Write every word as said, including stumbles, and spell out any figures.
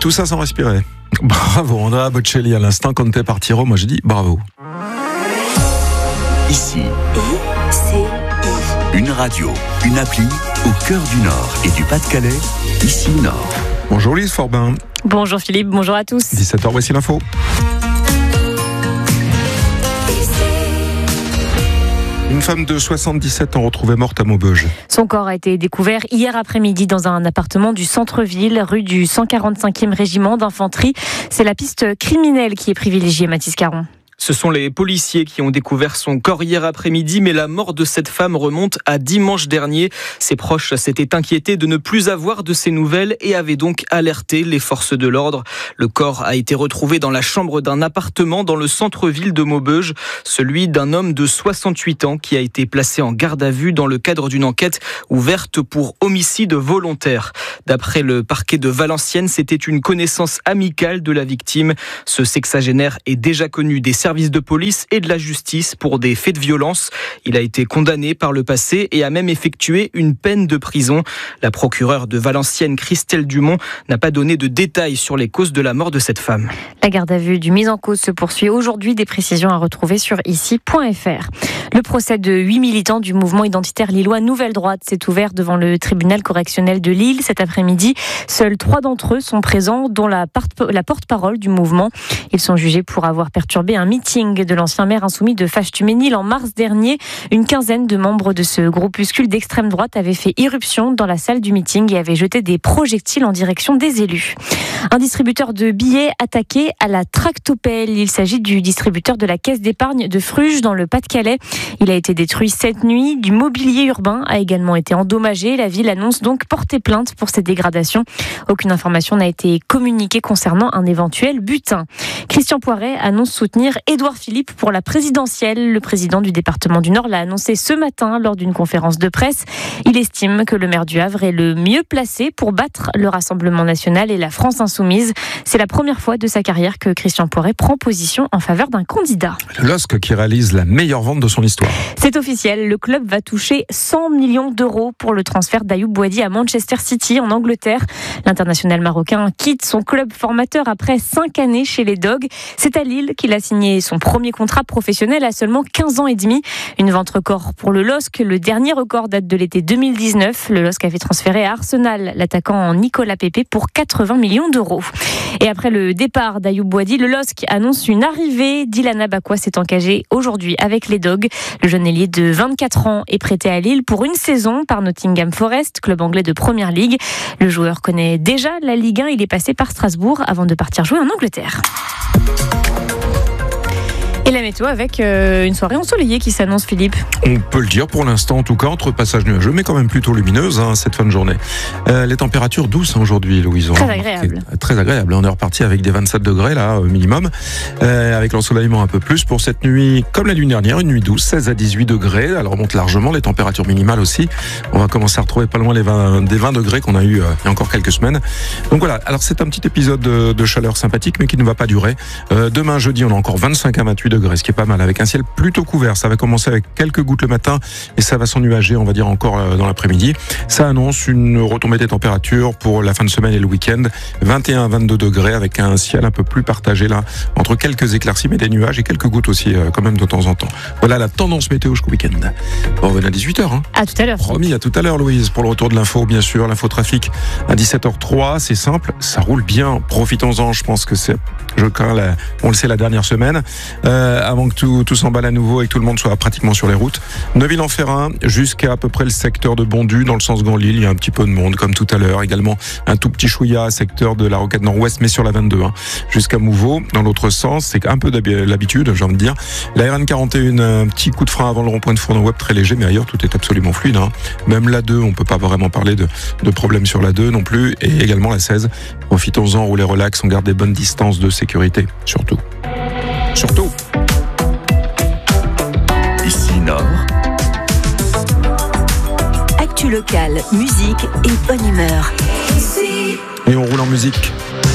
tout ça sans respirer. Bravo, Andrea Bocelli à l'instant, quand t'es parti Rome, moi j'ai dit bravo. Ici, I C I. une radio, une appli au cœur du Nord et du Pas-de-Calais, ici Nord. Bonjour Lise Forbin. Bonjour Philippe, bonjour à tous. dix-sept heures, voici l'info. Une femme de soixante-dix-sept ans retrouvée morte à Maubeuge. Son corps a été découvert hier après-midi dans un appartement du centre-ville, rue du cent quarante-cinquième régiment d'infanterie. C'est la piste criminelle qui est privilégiée, Mathis Caron. Ce sont les policiers qui ont découvert son corps hier après-midi, mais la mort de cette femme remonte à dimanche dernier. Ses proches s'étaient inquiétés de ne plus avoir de ses nouvelles et avaient donc alerté les forces de l'ordre. Le corps a été retrouvé dans la chambre d'un appartement dans le centre-ville de Maubeuge, celui d'un homme de soixante-huit ans qui a été placé en garde à vue dans le cadre d'une enquête ouverte pour homicide volontaire. D'après le parquet de Valenciennes, c'était une connaissance amicale de la victime. Ce sexagénaire est déjà connu des services de police et de la justice pour des faits de violence. Il a été condamné par le passé et a même effectué une peine de prison. La procureure de Valenciennes, Christelle Dumont, n'a pas donné de détails sur les causes de la mort de cette femme. La garde à vue du mis en cause se poursuit aujourd'hui. Des précisions à retrouver sur ici point f r. Le procès de huit militants du mouvement identitaire lillois Nouvelle Droite s'est ouvert devant le tribunal correctionnel de Lille cet après-midi. Seuls trois d'entre eux sont présents, dont la porte-parole du mouvement. Ils sont jugés pour avoir perturbé un meeting de l'ancien maire insoumis de Fâche-Tuménil en mars dernier. Une quinzaine de membres de ce groupuscule d'extrême droite avaient fait irruption dans la salle du meeting et avaient jeté des projectiles en direction des élus. Un distributeur de billets attaqué à la tractopelle. Il s'agit du distributeur de la caisse d'épargne de Fruges dans le Pas-de-Calais. Il a été détruit cette nuit. Du mobilier urbain a également été endommagé. La ville annonce donc porter plainte pour ces dégradations. Aucune information n'a été communiquée concernant un éventuel butin. Christian Poiret annonce soutenir Édouard Philippe pour la présidentielle. Le président du département du Nord l'a annoncé ce matin lors d'une conférence de presse. Il estime que le maire du Havre est le mieux placé pour battre le Rassemblement national et la France insoumise. C'est la première fois de sa carrière que Christian Poiret prend position en faveur d'un candidat. Le L O S C qui réalise la meilleure vente de son histoire. C'est officiel, le club va toucher cent millions d'euros pour le transfert d'Ayoub Boadi à Manchester City en Angleterre. L'international marocain quitte son club formateur après cinq années chez les Dogs. C'est à Lille qu'il a signé son premier contrat professionnel à seulement quinze ans et demi. Une vente record pour le L O S C. Le dernier record date de l'été deux mille dix-neuf. Le L O S C a fait transférer à Arsenal l'attaquant Nicolas Pepe pour quatre-vingts millions d'euros. Et après le départ d'Ayoub Boadi, le L O S C annonce une arrivée. Dylan Abakwa s'est engagé aujourd'hui avec les Dogs. Le jeune ailier de vingt-quatre ans est prêté à Lille pour une saison par Nottingham Forest, club anglais de Première Ligue. Le joueur connaît déjà la Ligue un. Il est passé par Strasbourg avant de partir jouer en Angleterre. Et la météo avec euh, une soirée ensoleillée qui s'annonce, Philippe. On peut le dire pour l'instant, en tout cas, entre passages nuageux, mais quand même plutôt lumineuse hein, cette fin de journée. Euh, les températures douces hein, aujourd'hui, Louise. Très agréable. Très agréable. On est reparti avec des vingt-sept degrés là, au minimum, euh, avec l'ensoleillement un peu plus. Pour cette nuit, comme la nuit dernière, une nuit douce, seize à dix-huit degrés. Elle remonte largement, les températures minimales aussi. On va commencer à retrouver pas loin les vingt, des vingt degrés qu'on a eu euh, il y a encore quelques semaines. Donc voilà, alors c'est un petit épisode de, de chaleur sympathique, mais qui ne va pas durer. Euh, demain, jeudi, on a encore vingt-cinq à vingt-huit degrés, ce qui est pas mal, avec un ciel plutôt couvert. Ça va commencer avec quelques gouttes le matin et ça va s'ennuager, on va dire, encore dans l'après-midi. Ça annonce une retombée des températures pour la fin de semaine et le week-end. vingt et un à vingt-deux degrés avec un ciel un peu plus partagé là, entre quelques éclaircies mais des nuages et quelques gouttes aussi quand même de temps en temps. Voilà la tendance météo jusqu'au week-end. On revient à dix-huit heures. Hein. À tout à l'heure. Promis, à tout à l'heure, Louise, pour le retour de l'info, bien sûr. L'info trafic à dix-sept heures trois. C'est simple, ça roule bien. Profitons-en, je pense que c'est, je crains, la, on le sait, la dernière semaine. Euh, avant que tout, tout s'emballe à nouveau et que tout le monde soit pratiquement sur les routes. Neuville-en-Ferrain jusqu'à à peu près le secteur de Bondu, dans le sens Grand-Lille, il y a un petit peu de monde, comme tout à l'heure. Également, un tout petit chouïa, secteur de la Rocade Nord-Ouest, mais sur la vingt-deux, hein, jusqu'à Mouveau. Dans l'autre sens, c'est un peu l'habitude, j'ai envie de dire. La R N quarante et un, un petit coup de frein avant le rond-point de Fournon Web, très léger, mais ailleurs, tout est absolument fluide. Hein. Même la deux, on peut pas vraiment parler de, de problème sur la deux non plus. Et également la seize. Profitons-en, roulez relax, on garde des bonnes distances de sécurité, surtout. Surtout. Ici Nord. Actu locale, musique et bonne humeur. Et on roule en musique